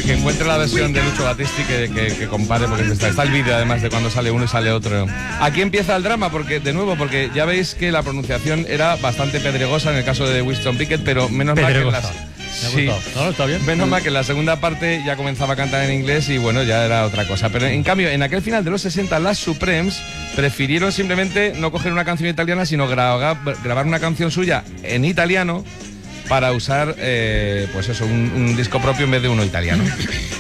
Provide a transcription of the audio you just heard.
que encuentre la versión de Lucho Battisti que compare, porque está el vídeo además de cuando sale uno y sale otro. Aquí empieza el drama, porque ya veis que la pronunciación era bastante pedregosa en el caso de Winston Pickett, pero menos mal que en las... Sí, no, está bien. Menos mal que en la segunda parte ya comenzaba a cantar en inglés y bueno, ya era otra cosa. Pero en cambio, en aquel final de los 60, las Supremes prefirieron simplemente no coger una canción italiana, sino grabar una canción suya en italiano para usar, pues eso, un disco propio en vez de uno italiano.